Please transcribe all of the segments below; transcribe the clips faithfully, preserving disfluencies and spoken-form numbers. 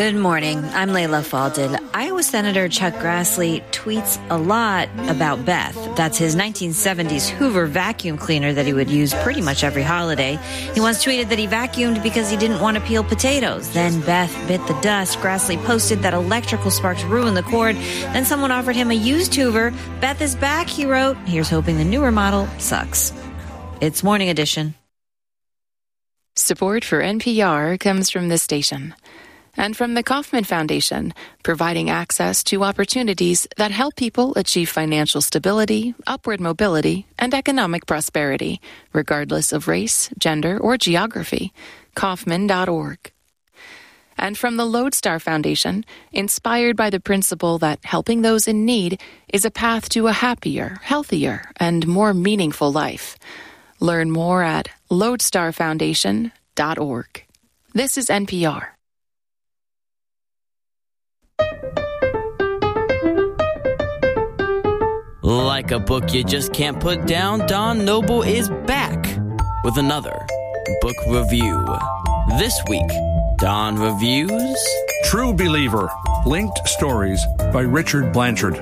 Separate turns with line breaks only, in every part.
Good morning. I'm Layla Falded. Iowa Senator Chuck Grassley tweets a lot about Beth. That's his nineteen seventies Hoover vacuum cleaner that he would use pretty much every holiday. He once tweeted that he vacuumed because he didn't want to peel potatoes. Then Beth bit the dust. Grassley posted that electrical sparks ruined the cord. Then someone offered him a used Hoover. Beth is back, he wrote. Here's hoping the newer model sucks. It's Morning Edition.
Support for N P R comes from this station and from the Kauffman Foundation, providing access to opportunities that help people achieve financial stability, upward mobility, and economic prosperity, regardless of race, gender, or geography. Kauffman dot org. And from the Lodestar Foundation, inspired by the principle that helping those in need is a path to a happier, healthier, and more meaningful life. Learn more at lodestar foundation dot org. This is N P R.
Like a book you just can't put down, Don Noble is back with another book review. This week, Don reviews
True Believer, Linked Stories by Richard Blanchard.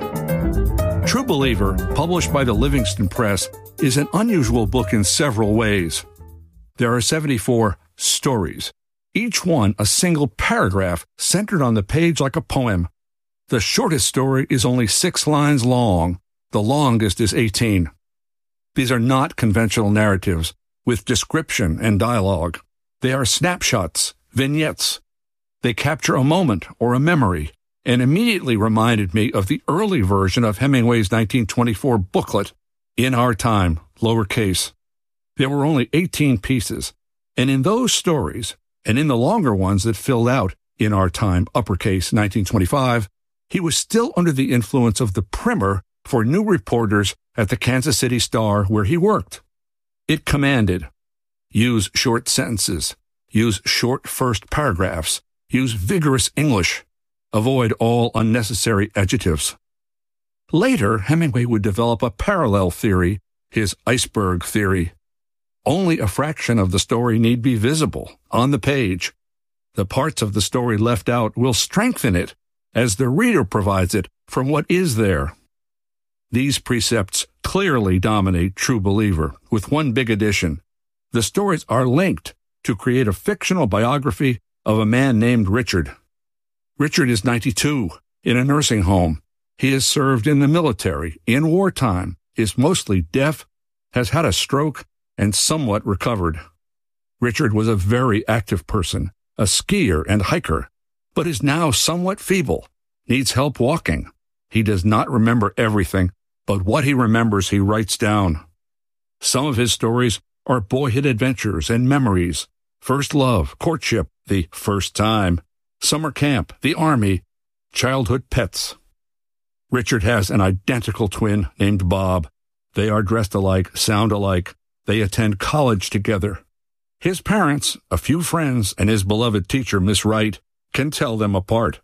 True Believer, published by the Livingston Press, is an unusual book in several ways. There are seventy-four stories, each one a single paragraph centered on the page like a poem. The shortest story is only six lines long. The longest is eighteen. These are not conventional narratives with description and dialogue. They are snapshots, vignettes. They capture a moment or a memory and immediately reminded me of the early version of Hemingway's nineteen twenty-four booklet, In Our Time, lowercase. There were only eighteen pieces, and in those stories, and in the longer ones that filled out In Our Time, uppercase nineteen twenty-five, he was still under the influence of the primer for new reporters at the Kansas City Star where he worked. It commanded, use short sentences, use short first paragraphs, use vigorous English, avoid all unnecessary adjectives. Later, Hemingway would develop a parallel theory, his iceberg theory. Only a fraction of the story need be visible, on the page. The parts of the story left out will strengthen it as the reader provides it from what is there. These precepts clearly dominate True Believer, with one big addition. The stories are linked to create a fictional biography of a man named Richard. Richard is ninety-two, in a nursing home. He has served in the military, in wartime, is mostly deaf, has had a stroke, and somewhat recovered. Richard was a very active person, a skier and hiker, but is now somewhat feeble, needs help walking. He does not remember everything, but what he remembers he writes down. Some of his stories are boyhood adventures and memories, first love, courtship, the first time, summer camp, the army, childhood pets. Richard has an identical twin named Bob. They are dressed alike, sound alike. They attend college together. His parents, a few friends, and his beloved teacher, Miss Wright, can tell them apart.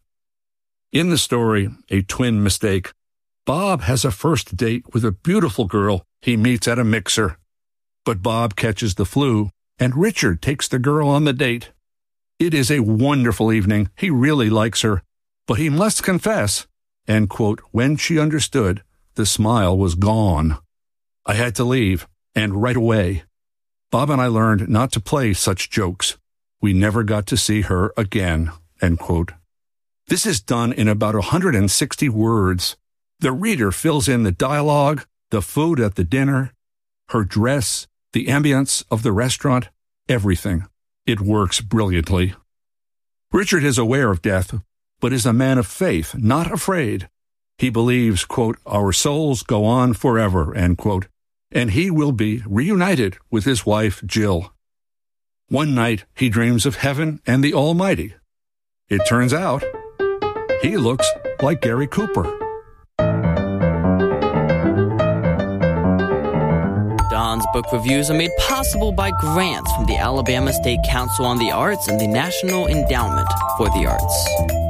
In the story, A Twin Mistake, Bob has a first date with a beautiful girl he meets at a mixer. But Bob catches the flu, and Richard takes the girl on the date. It is a wonderful evening. He really likes her. But he must confess, and, quote, when she understood, the smile was gone. I had to leave, and right away. Bob and I learned not to play such jokes. We never got to see her again, end quote. This is done in about one hundred sixty words. The reader fills in the dialogue, the food at the dinner, her dress, the ambience of the restaurant, everything. It works brilliantly. Richard is aware of death, but is a man of faith, not afraid. He believes, quote, our souls go on forever, end quote, and he will be reunited with his wife, Jill. One night, he dreams of heaven and the Almighty. It turns out, he looks like Gary Cooper.
Don's book reviews are made possible by grants from the Alabama State Council on the Arts and the National Endowment for the Arts.